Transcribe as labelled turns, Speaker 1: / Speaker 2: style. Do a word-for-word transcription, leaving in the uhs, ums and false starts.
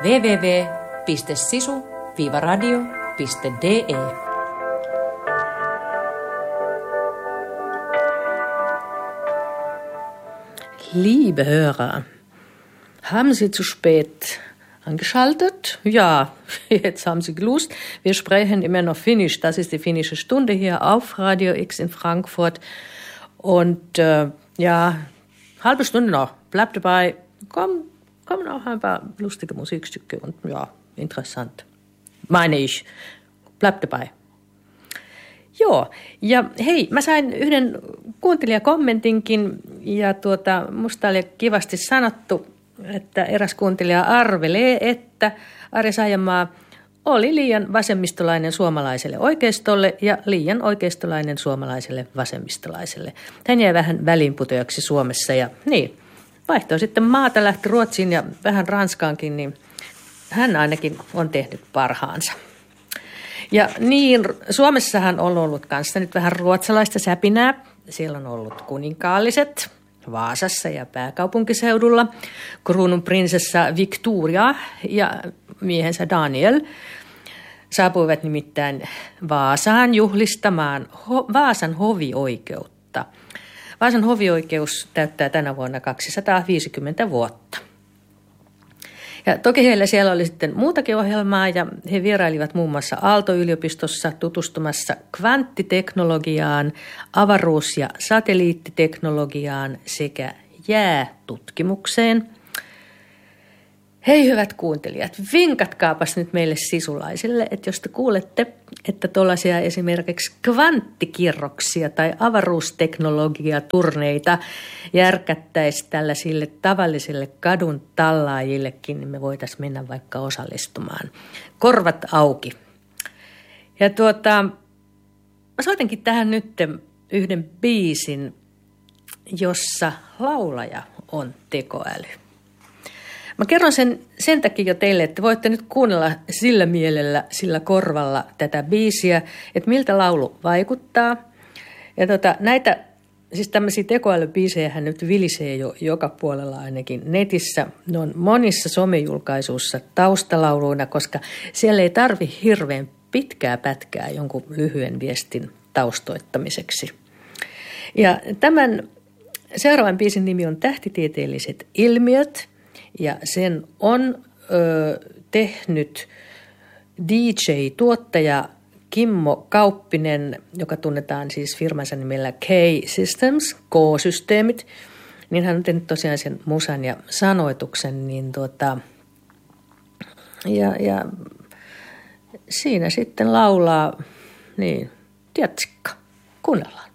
Speaker 1: double-u double-u double-u piste sisu radio piste d e.
Speaker 2: Liebe Hörer, haben Sie zu spät angeschaltet? Ja, jetzt haben Sie Lust. Wir sprechen immer noch Finnisch. Das ist die finnische Stunde hier auf Radio X in Frankfurt. Und äh, ja, halbe Stunde noch. Bleibt dabei. Komm, kommen auch ein paar lustige Musikstücke und ja, interessant. Meine ich. Bleibt dabei. Joo, ja hei, mä sain yhden kuuntelijakommentinkin ja tuota, musta oli kivasti sanottu, että eräs kuuntelija arvelee, että Arja Saijonmaa oli liian vasemmistolainen suomalaiselle oikeistolle ja liian oikeistolainen suomalaiselle vasemmistolaiselle. Hän jäi vähän väliinputojaksi Suomessa ja niin, vaihtoi sitten maata, lähti Ruotsiin ja vähän Ranskaankin, niin hän ainakin on tehnyt parhaansa. Ja niin, Suomessahan on ollut kanssa nyt vähän ruotsalaista säpinää. Siellä on ollut kuninkaalliset Vaasassa ja pääkaupunkiseudulla, kruununprinsessa Victoria ja miehensä Daniel saapuivat nimittäin Vaasaan juhlistamaan ho- Vaasan hovioikeutta. Vaasan hovioikeus täyttää tänä vuonna kaksisataaviisikymmentä vuotta. Ja toki heillä siellä oli sitten muutakin ohjelmaa ja he vierailivat muun muassa Aalto-yliopistossa tutustumassa kvanttiteknologiaan, avaruus- ja satelliittiteknologiaan sekä jäätutkimukseen. Hei hyvät kuuntelijat, vinkatkaapas nyt meille sisulaisille, että jos te kuulette, että tuollaisia esimerkiksi kvanttikirroksia tai avaruusteknologiaturneita järkättäisiin tällaisille tavallisille kadun tallaajillekin, niin me voitaisiin mennä vaikka osallistumaan. Korvat auki. Ja tuota, mä soitankin tähän nyt yhden biisin, jossa laulaja on tekoäly. Mä kerron sen sen takia jo teille, että voitte nyt kuunnella sillä mielellä, sillä korvalla tätä biisiä, että miltä laulu vaikuttaa. Ja tota, näitä, siis tämmöisiä tekoälybiisejähän nyt vilisee jo joka puolella ainakin netissä. Ne on monissa somejulkaisuissa taustalauluina, koska siellä ei tarvi hirveän pitkää pätkää jonkun lyhyen viestin taustoittamiseksi. Ja tämän seuraavan biisin nimi on Tähtitieteelliset ilmiöt. Ja sen on ö, tehnyt D J-tuottaja Kimmo Kauppinen, joka tunnetaan siis firmansa nimellä K-Systems, K-systeemit. Niin hän on tehnyt tosiaan sen musan ja sanoituksen. Niin tuota, ja, ja siinä sitten laulaa, niin, tiedätkö, kuunnellaan.